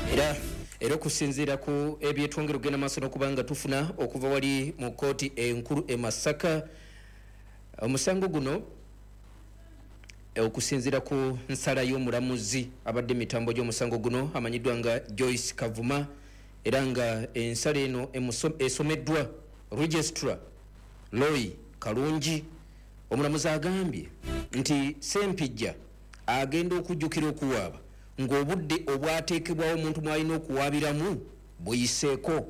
era okusinziira ku ebyetwongera okugenda maaso n'okubanga tufuna okuva wali mu kooti enkulu e Masaka omusango guno okusinziira ku nsala y'omulamuzi abadde mitambo gy'omusango guno amanyiddwa nga Joyce Kavuma era nga ensala eno esomeddwa Registrar Roy Kalungi. Omulamuzi agambye nti Ssempijja agenda okujjukira okuwaaba ng'obudde obwateekebwawo omuntu mwalina okuwaabiramu buyiseeko.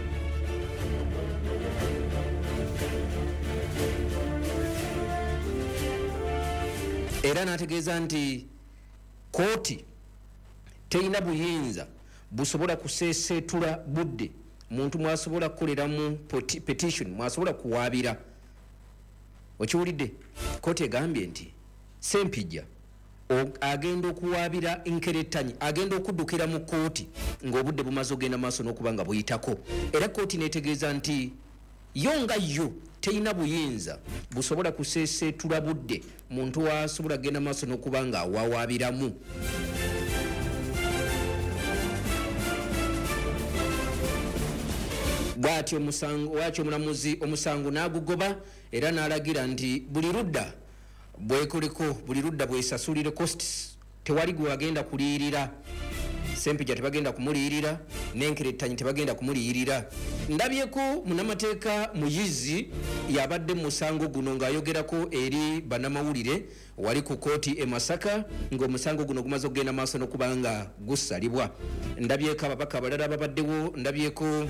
Era n'ategeeza nti kooti terina buyinza busobola kuseeseetula budde muntu mwasobola kukoleramu petition mwasobola kuwaabira. Okiwulidde? Kooti egambye nti Ssempijja agenda okuwaabira nkerettanyi agenda okuddukira mu kooti ng'obudde bumaze ogenda maaso n'okuba nga buyitako. Era kooti neetegeeza nti yo nga yo terina buyinza busobola kuseeseetula budde muntu wasobola kugenda maaso n'okuba nga awawaabiramu. Bw'atyo omulamuzi omusango n'agugoba era n'alagira nti buli ludda bwekoleko buli ludda bwesasulire costs tewali gwe wagenda kuliyirira. Ssempijja tebagenda kumuliyirira n'enkerettanyi tebagenda kumuliyirira. Ndabyeko munnamateeka Muyizi yabadde mu musango guno ng'ayogerako eri bannamawulire wali ku kooti e Masaka ng'omusango guno gumaze okugenda maaso n'okuba nga gusalibwa. Ndabyeko ababaka abalala babaddewo, ndabyeko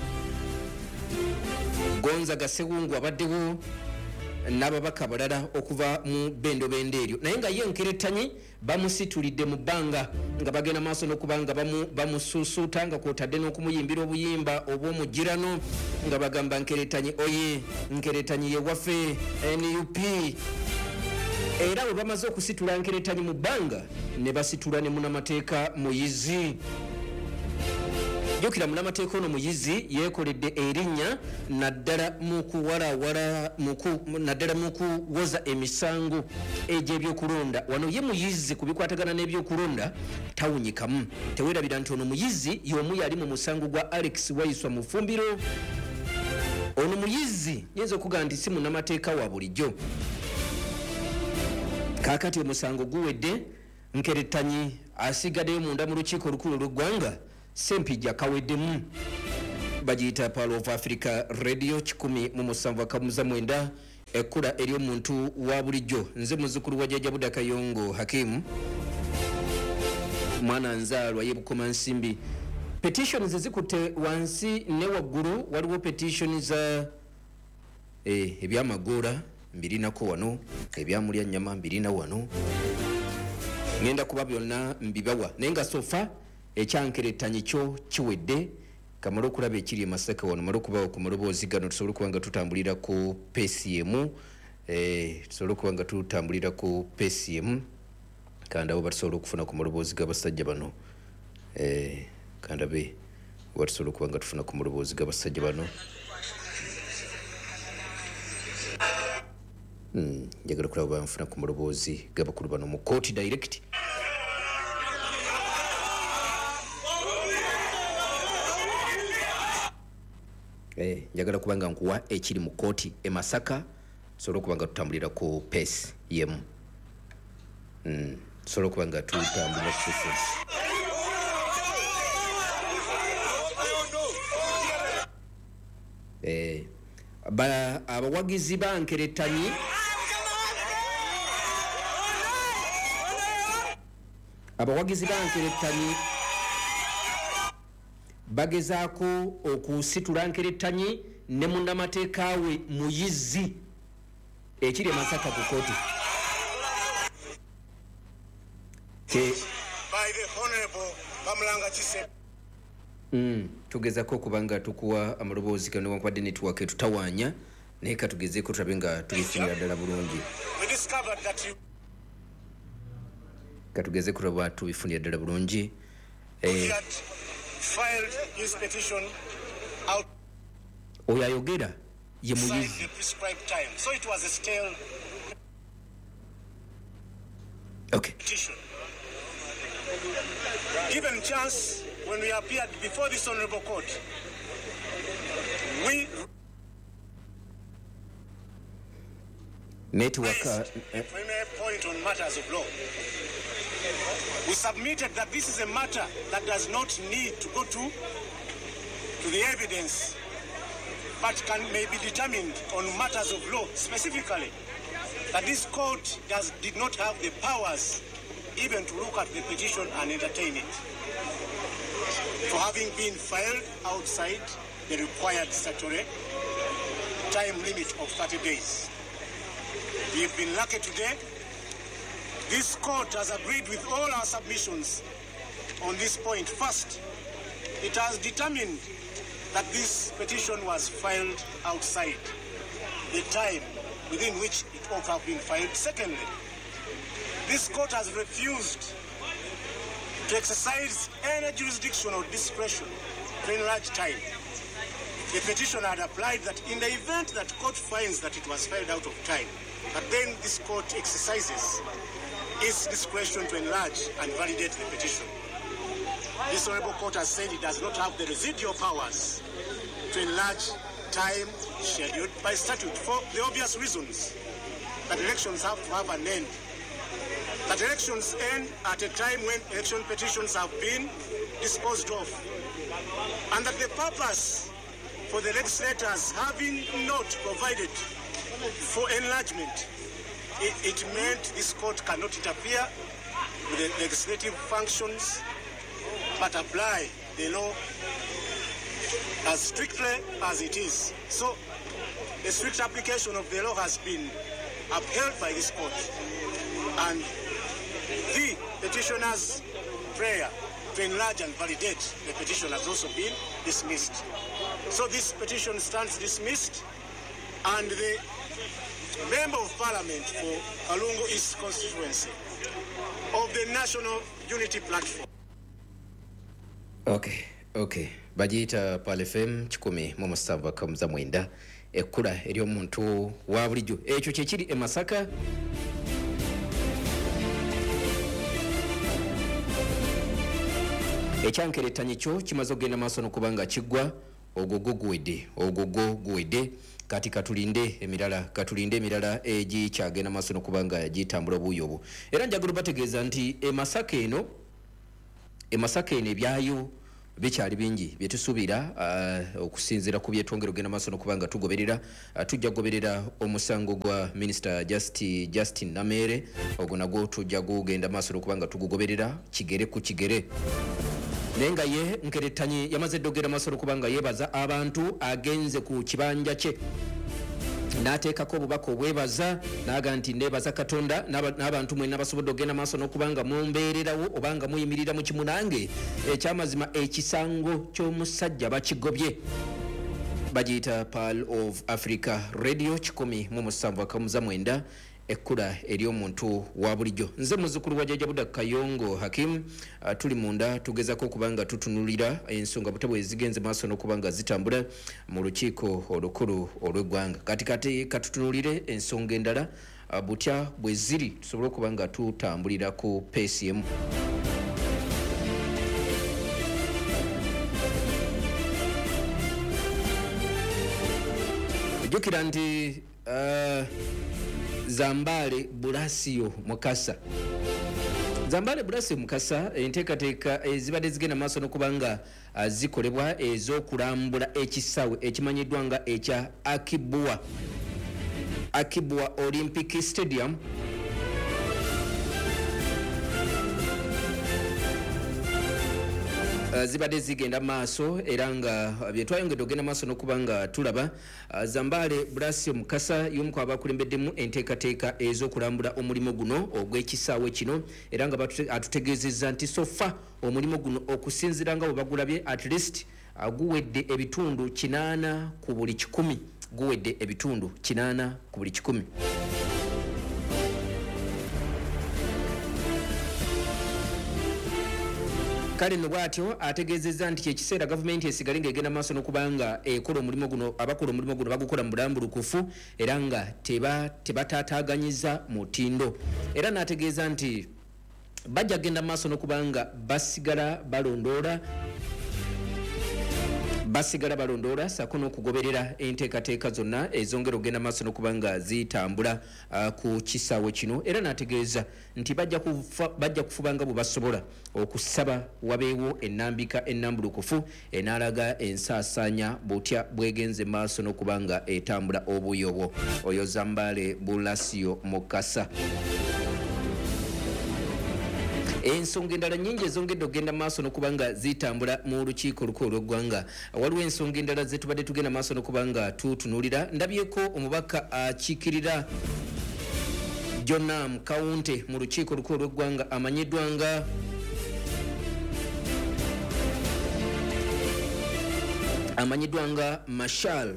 Gonzaga Sewungu abaddewo n'ababaka abalala okuva mu bendobendo eryo, naye nga ye nkerettanyi bamusitulidde mu bbanga nga bagenda maaso n'okuba nga bamusuusuuta nga kwotadde n'okumuyimbira obuyimba obw'omugirano nga bagamba nkerettanyi oye nkerettanyi ye waffe NUP. Era bwe bamaze okusitula nkerettanyi mu bbanga ne basitula ne munnamateeka Muyizi. Jjukira munnamateeka ono Muyizi yeekoledde erinnya naddala mu kuwoza emisango egy'ebyokulonda. Wano ye Muyizi ku bikwatagana n'ebyokulonda tawunyikamu. Teweerabira nti ono Muyizi y'omu yali mu musango gwa Alex Waiswa mu Fumbiro. Ono Muyizi yinza okugamba nti si munnamateeka wa bulijjo. Kaakati omusango guwedde, nkerettanyi asigaddeyo munda mu lukiiko olukulu lw'eggwanga Ssempijja kaweddemu. Bagiyita Pearl of Africa Radio 107.9 ekkula eri omuntu wa bulijjo. Nze muzzukulu wa Jjajja Budda Kayongo Hakimu mwana nzaalwa ye Bukoma Nsimbi. Petitions zikutte wansi ne waggulu. Waliwo petition za ebyamagoola mbirinako wano, ebyamulya nnyama mbirina wano, ngenda kuba byonna mbibawa naye nga sofa ekyankerettanyi kyo kiwedde. Kamala okulaba ekiri e Masaka wano mala okubawo ku maloboozi gano tusobole okuba nga tutambulira ku PCM, tusobole okuba nga tutambulira ku PCM kandawo batusobole okufuna ku maloboozi g'abasajja bano, kandabe batusobole okuba nga tufuna ku maloboozi g'abasajja bano. Njagala okulaba banfuna ku maloboozi g'abakulu bano mu kooti direct. Njagala kubanga nkuwa ekiri mu kooti e Masaka sobola okuba nga tutambulira ku pace yemu. Sobola okuba nga tutambulira ku abawagizi ba nkerettanyi bagezaako okusitula nkerettanyi ne munnamateeka we Muyizi ekiri e Masaka ku kooti. Tugezako okuba nga tukuwa amaloboozi gano newankubadde netiwaaka etutawaanya naye katugezeeko tulabe nga tubifunira ddala bulungi. Katugeze kulaba tubifunira ddala bulungi. Oyo ayogera ye Muyizi. Okay. Given chance when we appeared before this honorable court, we network a primary point on matters of law. We submitted that this is a matter that does not need to go to the evidence, but may be determined on matters of law, specifically that this court did not have the powers even to look at the petition and entertain it, for having been filed outside the required statutory time limit of 30 days. We've been lucky today. This court has agreed with all our submissions on this point. First, it has determined that this petition was filed outside the time within which it ought to have been filed. Secondly, this court has refused to exercise any jurisdictional discretion to enlarge time. The petitioner had applied that in the event that court finds that it was filed out of time, but then this court exercises its discretion to enlarge and validate the petition. This honorable court has said it does not have the residual powers to enlarge time scheduled by statute for the obvious reasons that elections have to have an end. That elections end at a time when election petitions have been disposed of. And that the purpose for the legislators having not provided for enlargement, it meant this court cannot interfere with the legislative functions, but apply the law as strictly as it is. So, a strict application of the law has been upheld by this court, and the petitioner's prayer to enlarge and validate the petition has also been dismissed. So this petition stands dismissed, and the Member of Parliament for Kalungu East constituency of the National Unity Platform. Okay. Bajita Pal FM 107.9 ekkula eri omuntu wa bulijjo ekyo kyekiri e Masaka. Ekyankerettanyi kyo kimaze okugenda maaso n'okubanga kiggwa ogogo guwedde kati katulinde emirala egikyagenda maaso n'okubanga gitambula obuuyi obwo. Era njagala bategeeza nti Masaka eno ebyayo bikyali bingi byetusuubira okusinziira ku byetwongera okugenda maaso n'okubanga tugoberera. Tujja kugoberera omusango gwa Minisita Justin Namere, ogwo nagwo tujja kugenda maaso n'okubanga tugugoberera kigere ku kigere. Nenga ye nkerettanyi yamaze ddogera masoro kubanga yebaza abantu agenze ku kibanja kye n'ateekako obubaka obwebaza n'aga nti nebaza Katonda n'abantu mwenna basobodde okugenda maaso n'okubanga mumbeererawo obanga muyimirira mu kimunange ekyamazima ekisango ky'omusajja bakigobye. Bagiyita Pearl of Africa Radio 107.9 ekkula eri omuntu wa bulijjo. Nze muzzukulu wa Jjajja Budak Kayongo Hakim, tuli munda tugezako okubanga tutunulira ensonga butabo ezigenze maaso n'okubanga zitambula mu lukiiko olukulu olw'eggwanga. Kati katutunulire ensonga endala butya bwe ziri tusobole okubanga tutambulira ku peesi emu. Jjukira nti Zambale Bulasio Mukasa enteekateeka ezibadde zigenda maaso n'okubanga zikolebwa ez'okulambula ekisaawe ekimanyiddwa nga ekya Akibwa Olympic Stadium zibadde zigenda maaso era nga byetwayongedde okugenda maaso n'okubanga tulaba Zambale Bulasio Mukasa y'omu ku abakulembeddemu enteekateeka ez'okulambula omulimu guno ogw'ekisaawe kino era nga atutegeezezza nti sofa omulimu guno okusinziira nga bwe bagulabye at least guwedde ebitundu 8 ku buli 100 guwedde ebitundu 8 ku buli 100. Kale no bwatyo ategeezezza nti ekiseera gavumenti esigale ng'egenda maaso n'okubanga ekola omulimu guno abakola omulimu guno bagukola mu bulambulukufu era nga tebataataaganyiza mutindo. Era n'ategeeza nti bajja kugenda maaso n'okubanga basigala balondoola basigala balondoola ssaako n'okugoberera enteekateeka zonna ezongera okugenda maaso n'okuba nga zitambula ku kisaawe kino, era n'ategeeza nti bajja kufuba nga bwe basobola okusaba wabeewo ennambika ennambulukufu enaalaga ensaasaanya butya bwegenze maaso n'okuba nga etambula obuuyi obwo. Oyo Zambale Bulasio Mukasa. Ensonga endala nnyingi ezongedde okugenda maaso n'okuba nga zitambula mu lukiiko olukulu olw'eggwanga. Waliwo ensonga endala ze tubadde tugenda maaso n'okuba nga tutunuulira. Ndabyeko omubaka akiikirira Jonam Kawunte mu lukiiko olukulu olw'eggwanga amanyiddwa nga Machal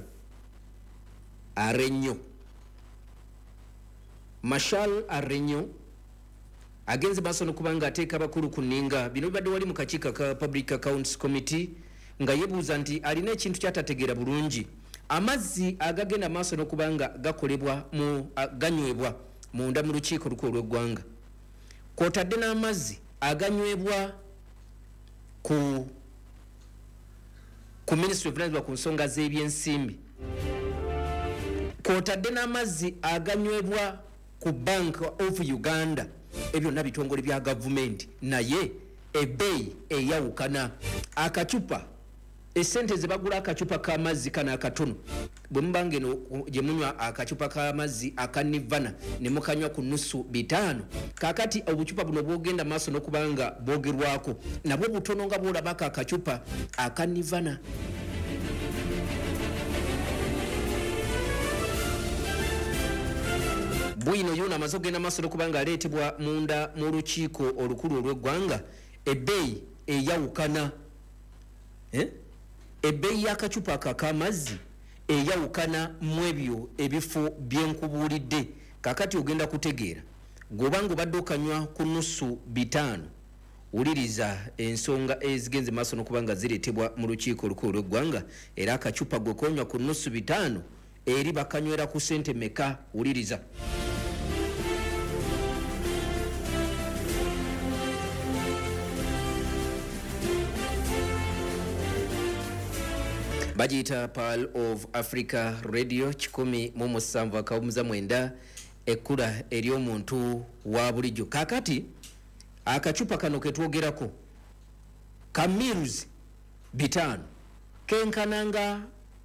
Arenyo agenze maaso n'okuba nga ateeka bakulu ku nninga. Bino bibadde wali mu kakiiko ka Public Accounts Committee nga yeebuuza nti alina ekintu kyatategeera bulungi. Amazzi agagenda maaso n'okuba nga gakolebwa ganywebwa munda mu lukiiko olukulu olw'eggwanga, kw'otadde n'amazzi aganywebwa ku Ministry of Lands ku nsonga z'ebyensimbi, kw'otadde n'amazzi aganywebwa ku Bank of Uganda. Ebyo na bitongole bya gavumenti, naye ebbeeyi eyawukana. Akacupa esente ze bagula akacupa k'amazzi kana akatono, bwe mubange no gye munywa akacupa k'amazzi aka Nivana ne mukanywa ku nusu 5, kakati obucupa buno bwogenda maaso n'okuba nga bwogerwako nabwo butono nga bwolabako akacupa aka Nivana. Bwino yona amaze okugenda maaso n'okuba nga aleetebwa munda mu lukiiko olukulu olw'eggwanga. Ebbeeyi eyawukana, ebbeeyi y'akacupa ak'amazzi eyawukana mu ebyo ebifo byenkubuulidde. Kakati ogenda kutegeera gw'obanga obadde okanywa ku nusu 5, wuliriza ensonga ezigenze maaso n'okuba nga zireetebwa mu lukiiko olukulu olw'eggwanga, era akacupa gwe konywa ku nusu 5 eri bakanywera ku ssente meka? Wuliriza. Bagiyita Pearl of Africa Radio 107.9 ekkula ery'omuntu wa bulijjo. Kakati akacupa kano ketwogerako ka mils 5 kenkananga